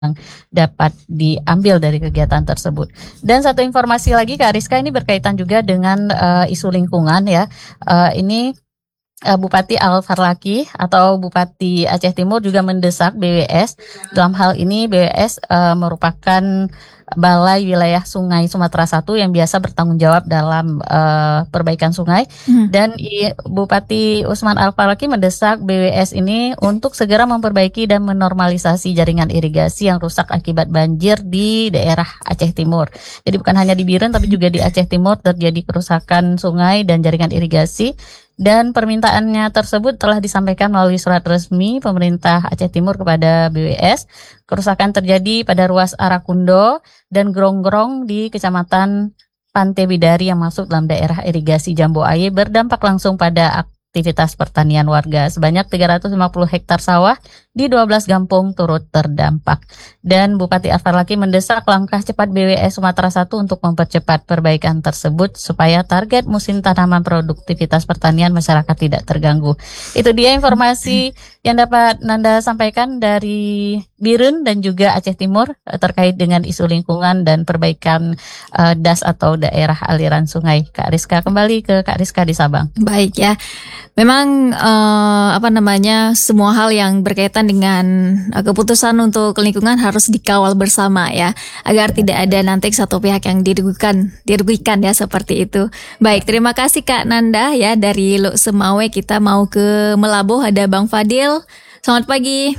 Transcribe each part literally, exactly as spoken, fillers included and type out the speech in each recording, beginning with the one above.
dapat diambil dari kegiatan tersebut. Dan satu informasi lagi Kak Rizka, ini berkaitan juga dengan uh, isu lingkungan ya. Uh, ini uh, Bupati Al-Farlaki atau Bupati Aceh Timur juga mendesak B W S. Dalam hal ini B W S uh, merupakan Balai Wilayah Sungai Sumatera Satu yang biasa bertanggung jawab dalam uh, perbaikan sungai. Hmm. Dan i, Bupati Usman Al-Farlaki mendesak B W S ini untuk segera memperbaiki dan menormalisasi jaringan irigasi yang rusak akibat banjir di daerah Aceh Timur. Jadi bukan hanya di Biren tapi juga di Aceh Timur terjadi kerusakan sungai dan jaringan irigasi. Dan permintaannya tersebut telah disampaikan melalui surat resmi pemerintah Aceh Timur kepada B W S. Kerusakan terjadi pada ruas Arakundo dan Gronggong di Kecamatan Pantai Bidari yang masuk dalam daerah irigasi Jambu Aye, berdampak langsung pada aktivitas pertanian warga. Sebanyak tiga ratus lima puluh hektar sawah di dua belas kampung turut terdampak. Dan Bupati Al-Farlaki mendesak langkah cepat B W S Sumatera Satu untuk mempercepat perbaikan tersebut supaya target musim tanaman produktivitas pertanian masyarakat tidak terganggu. Itu dia informasi yang dapat Nanda sampaikan dari Biren dan juga Aceh Timur terkait dengan isu lingkungan dan perbaikan uh, das atau daerah aliran sungai. Kak Rizka, kembali ke Kak Rizka di Sabang. Baik ya. Memang uh, apa namanya semua hal yang berkaitan dengan uh, keputusan untuk lingkungan harus dikawal bersama ya, agar tidak ada nanti satu pihak yang dirugikan, dirugikan ya seperti itu. Baik, terima kasih Kak Nanda ya dari Luk Semawe. Kita mau ke Melabuh, ada Bang Fadil. Selamat pagi.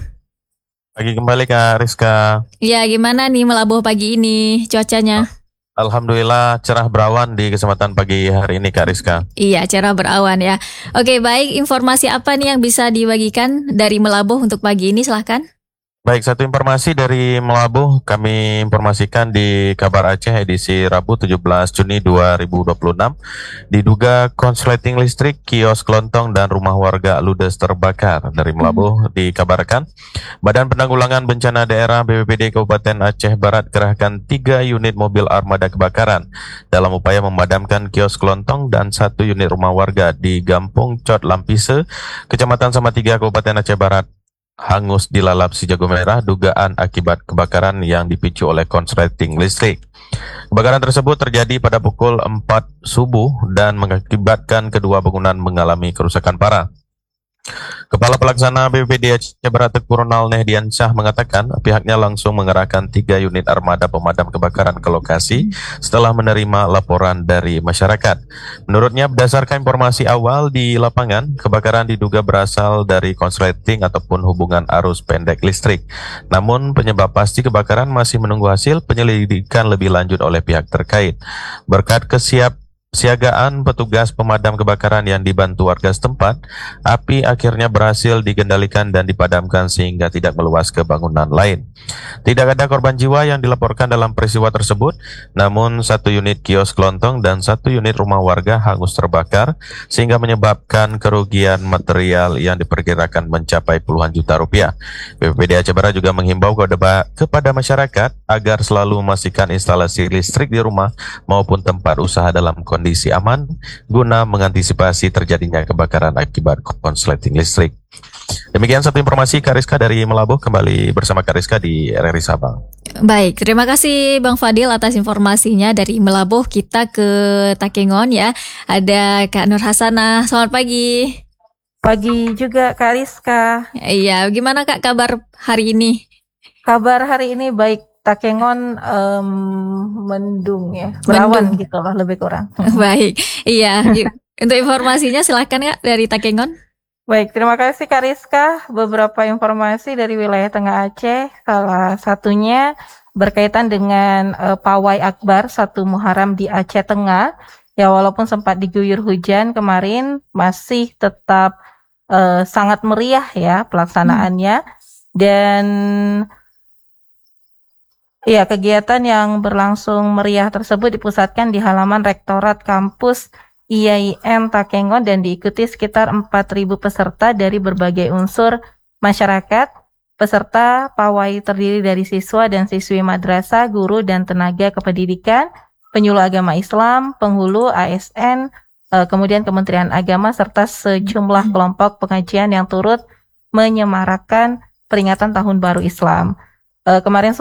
Pagi kembali Kak Rizka. Ya, gimana nih Melabuh pagi ini cuacanya? Oh. Alhamdulillah cerah berawan di kesempatan pagi hari ini Kak Rizka. Iya, cerah berawan ya. Oke, baik, informasi apa nih yang bisa dibagikan dari Melabuh untuk pagi ini, silahkan. Baik, satu informasi dari Melabuh kami informasikan di Kabar Aceh edisi Rabu tujuh belas Juni dua ribu dua puluh enam. Diduga konsleting listrik, kios kelontong dan rumah warga ludes terbakar. Dari Melabuh hmm. dikabarkan Badan Penanggulangan Bencana Daerah B P B D Kabupaten Aceh Barat kerahkan tiga unit mobil armada kebakaran dalam upaya memadamkan kios kelontong dan satu unit rumah warga di Gampung Cot Lampise, Kecamatan Samatiga, Kabupaten Aceh Barat, hangus dilalap si jago merah, dugaan akibat kebakaran yang dipicu oleh konsleting listrik. Kebakaran tersebut terjadi pada pukul empat subuh dan mengakibatkan kedua bangunan mengalami kerusakan parah. Kepala Pelaksana B P B D Aceh Barat Teku Ronald Nehdiansyah mengatakan pihaknya langsung mengerahkan tiga unit armada pemadam kebakaran ke lokasi setelah menerima laporan dari masyarakat. Menurutnya, berdasarkan informasi awal di lapangan, kebakaran diduga berasal dari konsleting ataupun hubungan arus pendek listrik. Namun penyebab pasti kebakaran masih menunggu hasil penyelidikan lebih lanjut oleh pihak terkait. Berkat kesiap siagaan petugas pemadam kebakaran yang dibantu warga setempat, api akhirnya berhasil dikendalikan dan dipadamkan sehingga tidak meluas ke bangunan lain. Tidak ada korban jiwa yang dilaporkan dalam peristiwa tersebut, namun satu unit kios kelontong dan satu unit rumah warga hangus terbakar sehingga menyebabkan kerugian material yang diperkirakan mencapai puluhan juta rupiah. B P B D Aceh Barat juga menghimbau kepada masyarakat agar selalu memastikan instalasi listrik di rumah maupun tempat usaha dalam kondisi kondisi aman guna mengantisipasi terjadinya kebakaran akibat konsleting listrik. Demikian satu informasi Kak Rizka dari Melabuh, kembali bersama Kak Rizka di R R I Sabang. Baik, terima kasih Bang Fadil atas informasinya dari Melabuh. Kita ke Takengon ya, ada Kak Nur Hasanah. Selamat pagi. Pagi juga Kak Rizka. Iya, gimana Kak kabar hari ini? Kabar hari ini baik. Takengon um, mendung ya, berawan gitu lah lebih kurang. Baik, iya. Untuk informasinya silakan Kak dari Takengon. Baik, terima kasih Kak Rizka. Beberapa informasi dari wilayah Tengah Aceh, salah satunya berkaitan dengan uh, Pawai Akbar satu Muharram di Aceh Tengah. Ya, walaupun sempat diguyur hujan kemarin, masih tetap uh, sangat meriah ya pelaksanaannya. Hmm. Dan ya, kegiatan yang berlangsung meriah tersebut dipusatkan di halaman Rektorat Kampus I A I N Takengon dan diikuti sekitar empat ribu peserta dari berbagai unsur masyarakat. Peserta pawai terdiri dari siswa dan siswi madrasah, guru dan tenaga kependidikan, penyuluh agama Islam, penghulu A S N, kemudian Kementerian Agama serta sejumlah kelompok pengajian yang turut menyemarakan peringatan Tahun Baru Islam. eh, kemarin